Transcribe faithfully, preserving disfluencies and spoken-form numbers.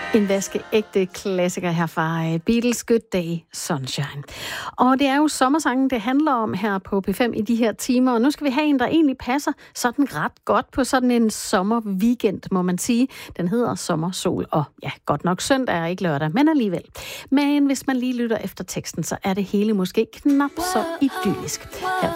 En vaskeægte klassiker her fra Beatles, Good Day Sunshine. Og det er jo sommersangen, det handler om her på P fem i de her timer. Og nu skal vi have en, der egentlig passer sådan ret godt på sådan en sommerweekend, må man sige. Den hedder Sommer, Sol og ja, godt nok søndag er ikke lørdag, men alligevel. Men hvis man lige lytter efter teksten, så er det hele måske knap så idyllisk. Her